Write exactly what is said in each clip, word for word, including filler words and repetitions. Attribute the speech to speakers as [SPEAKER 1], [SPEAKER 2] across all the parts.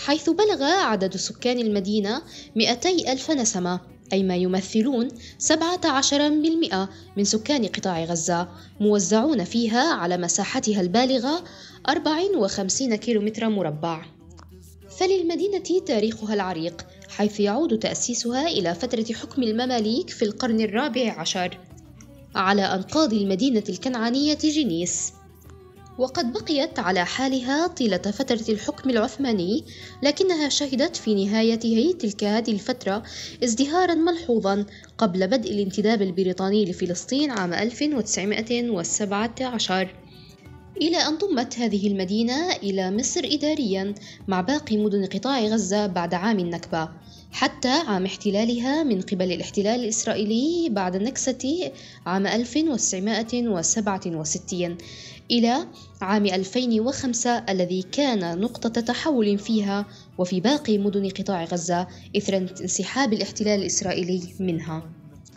[SPEAKER 1] حيث بلغ عدد سكان المدينة مئتي ألف نسمة، أي ما يمثلون سبعة عشر بالمئة من سكان قطاع غزة، موزعون فيها على مساحتها البالغة أربعة وخمسين كيلومتر مربع. فللمدينة تاريخها العريق، حيث يعود تأسيسها إلى فترة حكم المماليك في القرن الرابع عشر على أنقاض المدينة الكنعانية جنيس، وقد بقيت على حالها طيلة فترة الحكم العثماني، لكنها شهدت في نهايته تلك هذه الفترة ازدهاراً ملحوظاً قبل بدء الانتداب البريطاني لفلسطين عام ألف وتسعمائة وسبعة عشر، إلى أن ضمت هذه المدينة إلى مصر إدارياً مع باقي مدن قطاع غزة بعد عام النكبة، حتى عام احتلالها من قبل الاحتلال الإسرائيلي بعد النكسة عام ألف وتسعمائة وسبعة وستين إلى عام ألفين وخمسة، الذي كان نقطة تحول فيها وفي باقي مدن قطاع غزة إثر انسحاب الاحتلال الإسرائيلي منها.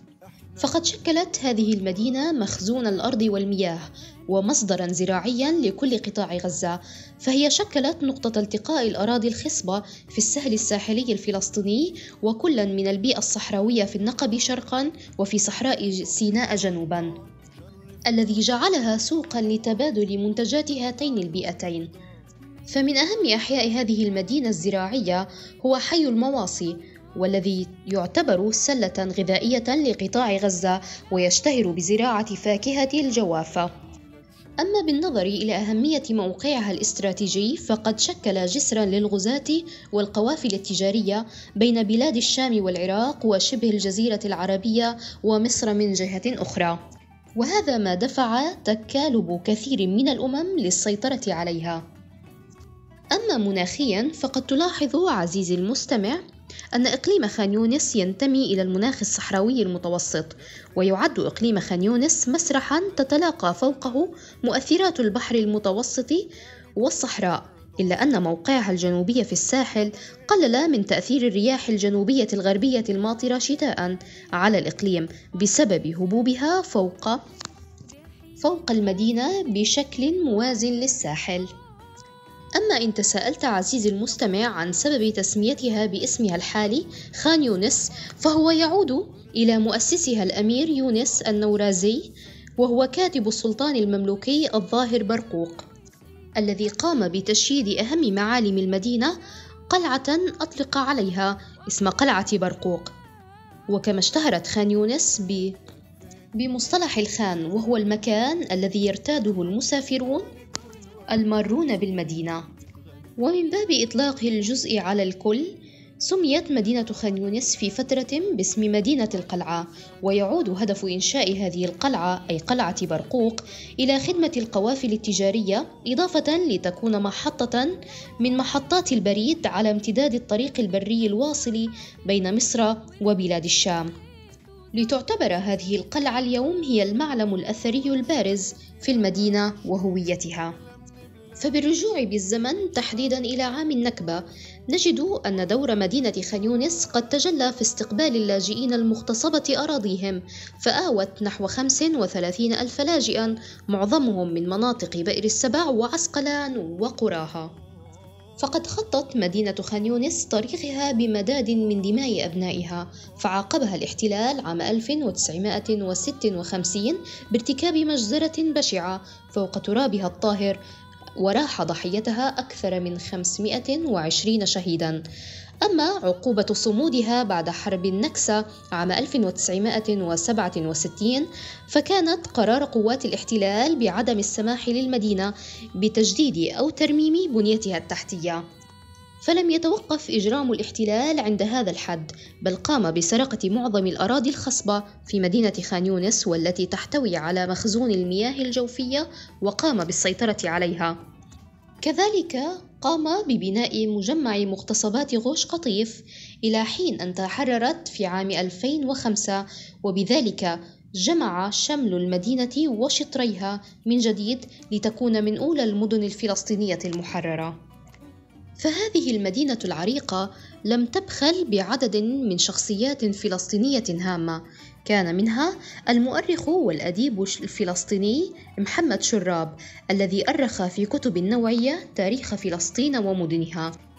[SPEAKER 1] فقد شكلت هذه المدينة مخزون الأرض والمياه ومصدراً زراعياً لكل قطاع غزة، فهي شكلت نقطة التقاء الأراضي الخصبة في السهل الساحلي الفلسطيني، وكلاً من البيئة الصحراوية في النقب شرقاً وفي صحراء سيناء جنوباً، الذي جعلها سوقاً لتبادل منتجات هاتين البيئتين. فمن أهم أحياء هذه المدينة الزراعية هو حي المواصي، والذي يعتبر سلة غذائية لقطاع غزة ويشتهر بزراعة فاكهة الجوافة. أما بالنظر إلى أهمية موقعها الاستراتيجي، فقد شكل جسراً للغزاة والقوافل التجارية بين بلاد الشام والعراق وشبه الجزيرة العربية ومصر من جهة أخرى، وهذا ما دفع تكالب كثير من الأمم للسيطرة عليها. أما مناخياً، فقد تلاحظ عزيزي المستمع أن إقليم خان يونس ينتمي إلى المناخ الصحراوي المتوسط، ويعد إقليم خان يونس مسرحاً تتلاقى فوقه مؤثرات البحر المتوسط والصحراء، إلا أن موقعها الجنوبي في الساحل قلل من تأثير الرياح الجنوبية الغربية الماطرة شتاءً على الإقليم بسبب هبوبها فوق فوق المدينة بشكل موازٍ للساحل. أما إن تساءلت عزيزي المستمع عن سبب تسميتها باسمها الحالي خان يونس، فهو يعود إلى مؤسسها الأمير يونس النورازي، وهو كاتب السلطان المملوكي الظاهر برقوق، الذي قام بتشييد أهم معالم المدينة، قلعة أطلق عليها اسم قلعة برقوق. وكما اشتهرت خان يونس ب... بمصطلح الخان، وهو المكان الذي يرتاده المسافرون المارون بالمدينة. ومن باب إطلاق الجزء على الكل، سميت مدينة خان يونس في فترة باسم مدينة القلعة، ويعود هدف إنشاء هذه القلعة أي قلعة برقوق إلى خدمة القوافل التجارية، إضافة لتكون محطة من محطات البريد على امتداد الطريق البري الواصل بين مصر وبلاد الشام. لتعتبر هذه القلعة اليوم هي المعلم الأثري البارز في المدينة وهويتها. فبالرجوع بالزمن تحديداً إلى عام النكبة، نجد أن دور مدينة خان يونس قد تجلى في استقبال اللاجئين المغتصبة أراضيهم، فآوت نحو خمس وثلاثين ألف لاجئاً، معظمهم من مناطق بئر السبع وعسقلان وقراها. فقد خطت مدينة خان يونس طريقها بمداد من دماء أبنائها، فعاقبها الاحتلال عام ألف وتسعمائة وستة وخمسين بارتكاب مجزرة بشعة فوق ترابها الطاهر، وراح ضحيتها أكثر من خمسمائة وعشرين شهيداً. أما عقوبة صمودها بعد حرب النكسة عام ألف وتسعمائة وسبعة وستين، فكانت قرار قوات الاحتلال بعدم السماح للمدينة بتجديد أو ترميم بنيتها التحتية. فلم يتوقف إجرام الاحتلال عند هذا الحد، بل قام بسرقة معظم الأراضي الخصبة في مدينة خان يونس والتي تحتوي على مخزون المياه الجوفية، وقام بالسيطرة عليها. كذلك قام ببناء مجمع مغتصبات غوش قطيف إلى حين أن تحررت في عام ألفين وخمسة، وبذلك جمع شمل المدينة وشطريها من جديد لتكون من أولى المدن الفلسطينية المحررة. فهذه المدينة العريقة لم تبخل بعدد من شخصيات فلسطينية هامة، كان منها المؤرخ والأديب الفلسطيني محمد شراب، الذي أرخ في كتب نوعية تاريخ فلسطين ومدنها.